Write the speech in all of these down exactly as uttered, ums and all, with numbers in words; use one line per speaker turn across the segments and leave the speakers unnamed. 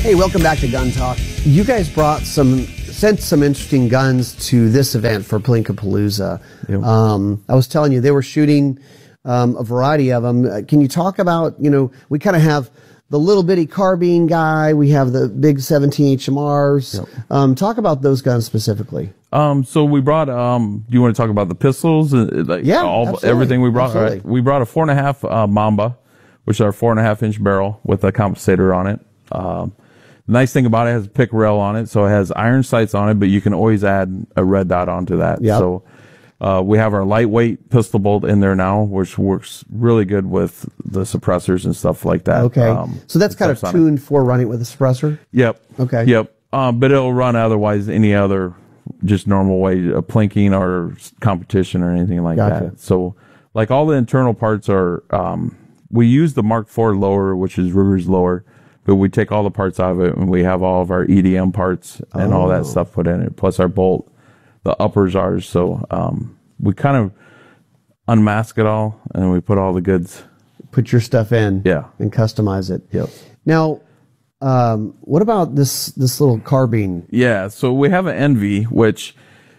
Hey, welcome back to Gun Talk. You guys brought some, sent some interesting guns to this event for Palinkapalooza.
Yep.
Um, I was telling you, they were shooting um, a variety of them. Uh, can you talk about, you know, we kind of have the little bitty carbine guy, we have the big seventeen H M Rs.
Yep.
Um, talk about those guns specifically.
Um, so we brought, um, do you want to talk about the pistols? Uh, like
Yeah,
all,
absolutely.
everything we brought.
Absolutely.
Right? We brought a four and a half, uh, Mamba, which is our four and a half inch barrel with a compensator on it. Um, the nice thing about it, it has a pick rail on it, so it has iron sights on it, but you can always add a red dot onto that.
Yep.
So, uh, we have our lightweight pistol bolt in there now, which works really good with the suppressors and stuff like that.
Okay.
Um,
so that's kind of
subsonic.
tuned for running with a suppressor?
Yep.
Okay.
Yep. Um, but it'll run otherwise any other just normal way, a plinking or competition or anything like
Gotcha.
that. So, like all the internal parts are, um, we use the Mark four lower, which is Ruger's lower, but we take all the parts out of it and we have all of our E D M parts and all that
Oh.
stuff put in it, plus our bolt. The upper's ours. So, um, we kind of unmask it all and we put all the goods.
Put your stuff in
Yeah.
and customize it.
Yep.
Now, um, what about this this little carbine?
Yeah, so we have an Envy, which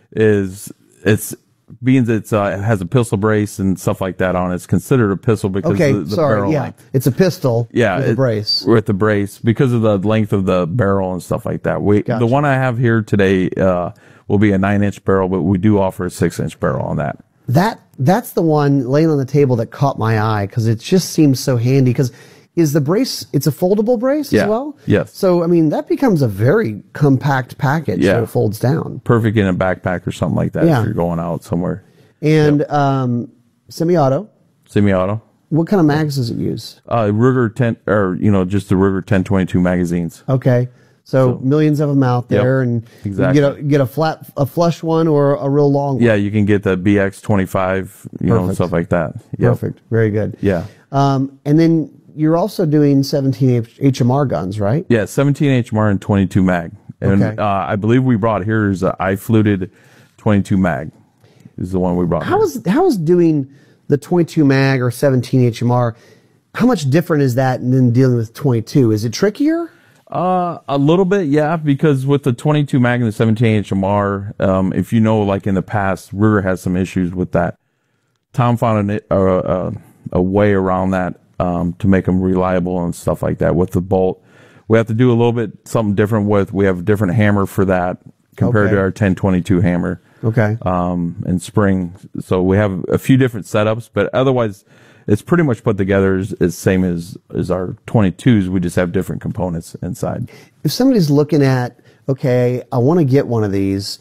is it's being that it's uh, it has a pistol brace and stuff like that on it. It's considered a pistol because
Okay,
of the, the
sorry,
barrel
yeah,
length.
it's a pistol.
Yeah,
with a
it-
brace.
with the brace because of the length of the barrel and stuff like that. We
Gotcha.
the one I have here today uh, will be a nine inch barrel, but we do offer a six inch barrel on that.
That that's the one laying on the table that caught my eye because it just seems so handy. Because is the brace? It's a foldable brace
Yeah,
as well.
yes.
So I mean that becomes a very compact package.
Yeah.
That it folds down.
Perfect in a backpack or something like that
Yeah.
if you're going out somewhere.
And um, semi-auto.
Semi-auto.
What kind of mags does it use?
Uh, Ruger ten or you know just the Ruger ten twenty-two magazines.
Okay. So, millions of them out
Yep,
there, and
exactly.
you get a get a flat, a flush one or a real long one.
Yeah, you can get the B X twenty-five, you know,
Perfect.
stuff like that. Yep.
Perfect. Very good.
Yeah.
Um, and then you're also doing seventeen H M R guns, right?
Yeah, seventeen H M R and twenty-two mag. And
Okay.
uh, I believe we brought here is a I fluted twenty-two mag is the one we brought.
How
here.
is how is doing the twenty-two mag or seventeen H M R? How much different is that than dealing with twenty-two? Is it trickier?
Uh, a little bit, yeah, because with the twenty-two mag and the seventeen H M R, um, if you know, like in the past, Ruger has some issues with that. Tom found an, uh, uh, a way around that um, to make them reliable and stuff like that with the bolt. We have to do a little bit something different with, we have a different hammer for that compared
Okay.
to our ten twenty-two hammer.
Okay.
um, and spring. So we have a few different setups, but otherwise it's pretty much put together as, as same as, as our twenty-twos. We just have different components inside.
If somebody's looking at, okay, I want to get one of these,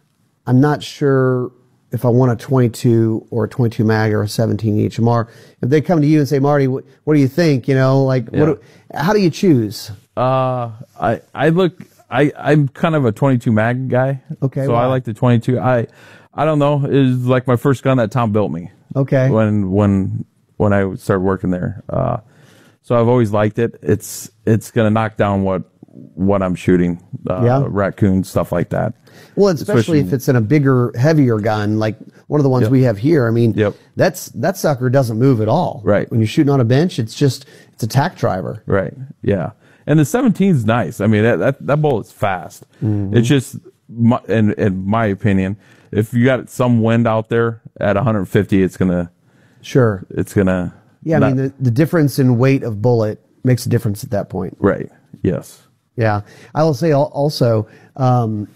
I'm not sure if I want a twenty-two or a twenty-two mag or a seventeen H M R. If they come to you and say, Marty, what, what do you think? You know, like,
Yeah.
what do, how do you choose?
Uh, I, I look, I, I'm kind of a twenty-two mag guy.
Okay,
So
why?
I like the twenty-two. I, I don't know. It was like my first gun that Tom built me.
Okay.
When, when, when I started working there. Uh, so I've always liked it. It's, it's going to knock down what, what I'm shooting, uh,
Yeah.
raccoon, stuff like that.
Well, especially,
Especially-
if it's in a bigger, heavier gun, like one of the ones
Yep.
we have here. I mean,
Yep.
that's that sucker doesn't move at all.
Right.
When you're shooting on a bench, it's just it's a tack driver.
Right. Yeah. And the seventeen's nice. I mean, that, that, that bullet's fast.
Mm-hmm.
It's just, my, in, in my opinion, if you got some wind out there at one fifty, it's going to,
Sure.
it's going to.
Yeah, I mean, the, the difference in weight of bullet makes a difference at that point.
Right. Yes.
Yeah. I will say al- also, um,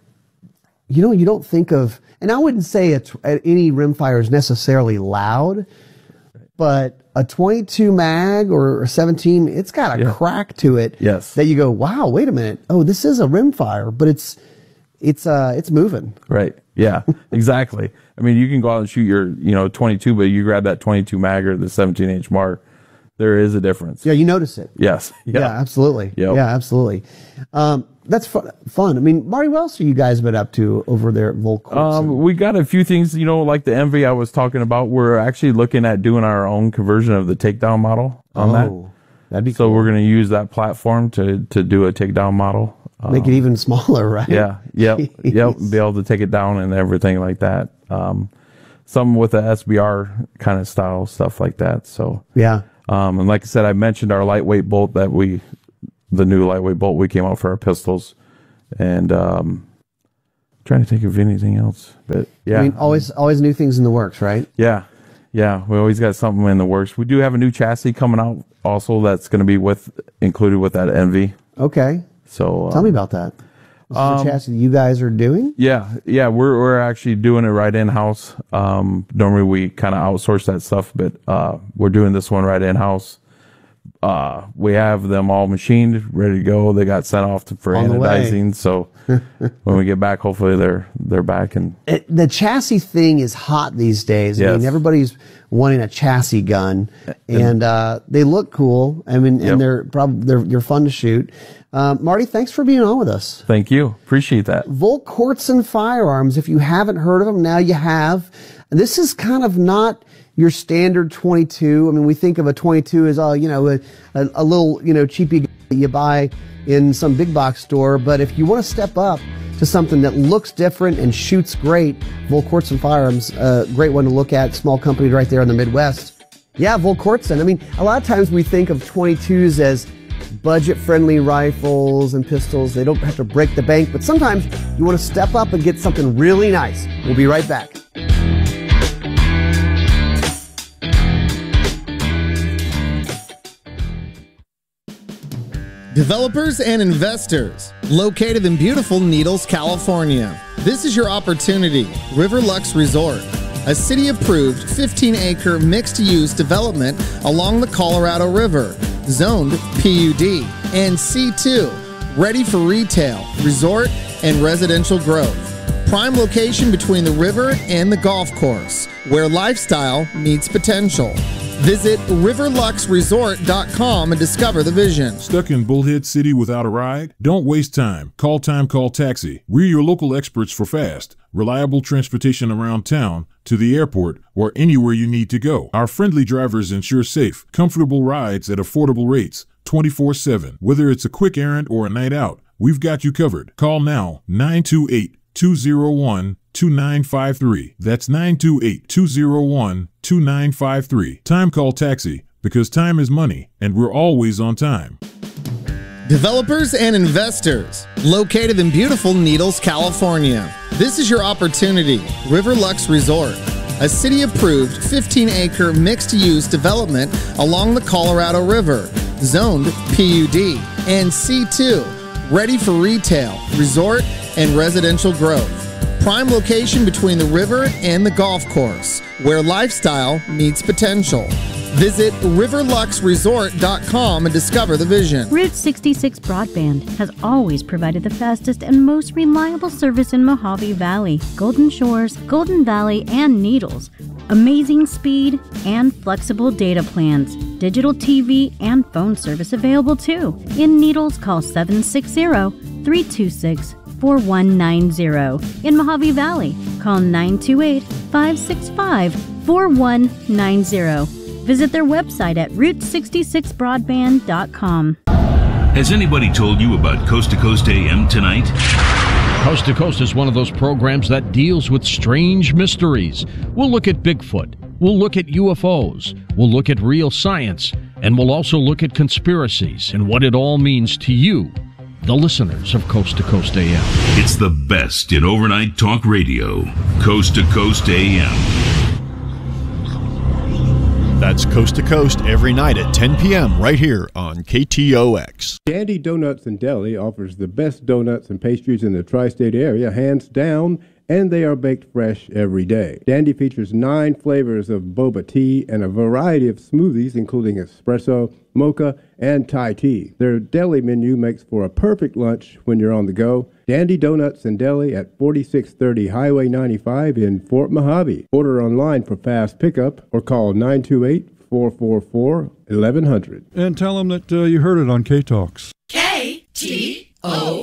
you know, you don't think of, and I wouldn't say a t- any rimfire is necessarily loud, but a twenty-two mag or a seventeen, it's got a
Yeah.
crack to it.
Yes.
That you go, wow, wait a minute. Oh, this is a rimfire, but it's, it's, uh, it's moving.
Right. Yeah, exactly. I mean, you can go out and shoot your, you know, twenty-two, but you grab that twenty-two mag or the seventeen H M R, there is a difference.
Yeah, you notice it.
Yes.
Yeah,
Yeah.
absolutely.
Yep.
Yeah, absolutely. Um, that's fun, fun. I mean, Marty, what else have you guys been up to over there at Volk?
Um, we got a few things, you know, like the Envy I was talking about. We're actually looking at doing our own conversion of the takedown model on that.
oh, that'd be
So
cool.
we're going to use that platform to, to do a takedown model.
Make it even smaller, right?
Yeah. Yep. Yep.
Jeez.
Be able to take it down and everything like that. Um, some with the S B R kind of style, stuff like that. So,
Yeah.
um, and like I said, I mentioned our lightweight bolt that we the new lightweight bolt we came out for our pistols, and um, trying to think of anything else. But yeah,
I mean, always always new things in the works, right?
Yeah, yeah, we always got something in the works. We do have a new chassis coming out also that's going to be with included with that Envy.
Okay,
so
tell
um,
me about that. This is
um,
the chassis that you guys are doing?
Yeah, yeah, we're we're actually doing it right in house. Um, normally we kind of outsource that stuff, but uh, we're doing this one right in house. Uh, we have them all machined, ready to go. They got sent off to, for
On the way.
anodizing. So when we get back, hopefully they're they're back. And
It, the chassis thing is hot these days. I
Yes.
mean, everybody's wanting a chassis gun, and uh, they look cool. I mean,
Yep.
and they're probably they're you're fun to shoot. Um, Marty, thanks for being on with us.
thank you, appreciate that.
Volk Hortson Firearms. If you haven't heard of them, now you have. And this is kind of not your standard twenty-two. I mean, we think of a twenty-two as, oh, you know, a, a, a little, you know, cheapy that you buy in some big box store. But if you want to step up to something that looks different and shoots great, Volk Hortson Firearms, a great one to look at. Small company right there in the Midwest. Yeah, Volk Hortson. I mean, a lot of times we think of twenty-twos as budget-friendly rifles and pistols. They don't have to break the bank, but sometimes you want to step up and get something really nice. We'll be right back.
Developers and investors, located in beautiful Needles, California. This is your opportunity. Riverlux Resort, a city-approved fifteen acre mixed-use development along the Colorado River, zoned P U D and C two, ready for retail, resort, and residential growth. Prime location between the river and the golf course, where lifestyle meets potential. Visit riverlux resort dot com and discover the vision.
Stuck in Bullhead City without a ride? Don't waste time. Call Time Call Taxi. We're your local experts for fast, reliable transportation around town, to the airport, or anywhere you need to go. Our friendly drivers ensure safe, comfortable rides at affordable rates, twenty-four seven. Whether it's a quick errand or a night out, we've got you covered. Call now, nine two eight, two zero one, two nine five three. That's nine two eight, two zero one, two nine five three. Time Call Taxi, because time is money, and we're always on time.
Developers and investors, located in beautiful Needles, California. This is your opportunity. Riverlux Resort, a city-approved fifteen acre mixed-use development along the Colorado River, zoned P U D and C two, ready for retail, resort, and residential growth. Prime location between the river and the golf course, where lifestyle meets potential. Visit riverlux resort dot com and discover the vision.
Route sixty-six Broadband has always provided the fastest and most reliable service in Mojave Valley, Golden Shores, Golden Valley, and Needles. Amazing speed and flexible data plans. Digital T V and phone service available too. In Needles, call seven six zero, three two six, four one nine zero. In Mojave Valley, call nine two eight, five six five, four one nine zero. Visit their website at route sixty-six broadband dot com.
Has anybody told you about Coast to Coast A M tonight?
Coast to Coast is one of those programs that deals with strange mysteries. We'll look at Bigfoot. We'll look at U F Os. We'll look at real science. And we'll also look at conspiracies and what it all means to you, the listeners of Coast to Coast A M.
It's the best in overnight talk radio. Coast to Coast A M.
That's Coast to Coast every night at ten p.m. right here on K T O X.
Dandy Donuts and Deli offers the best donuts and pastries in the tri-state area, hands down, and they are baked fresh every day. Dandy features nine flavors of boba tea and a variety of smoothies, including espresso, mocha, and Thai tea. Their deli menu makes for a perfect lunch when you're on the go. Dandy Donuts and Deli at forty-six thirty Highway ninety-five in Fort Mojave. Order online for fast pickup or call nine two eight, four four four, eleven hundred.
And tell them that uh, you heard it on K-Talks.
K T O